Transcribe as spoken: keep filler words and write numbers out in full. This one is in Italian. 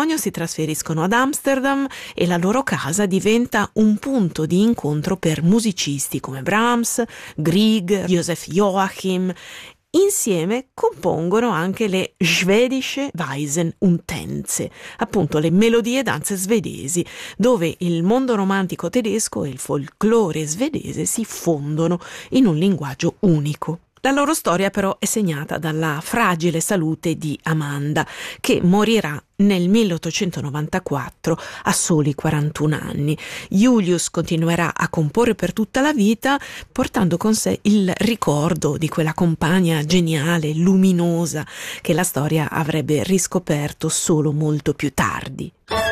matrimonio si trasferiscono ad Amsterdam e la loro casa diventa un punto di incontro per musicisti come Brahms, Grieg, Joseph Joachim. Insieme compongono anche le Schwedische Weisen und Tänze, appunto le melodie e danze svedesi, dove il mondo romantico tedesco e il folklore svedese si fondono in un linguaggio unico. La loro storia però è segnata dalla fragile salute di Amanda, che morirà nel milleottocentonovantaquattro a soli quarantuno anni. Julius continuerà a comporre per tutta la vita, portando con sé il ricordo di quella compagna geniale, luminosa, che la storia avrebbe riscoperto solo molto più tardi.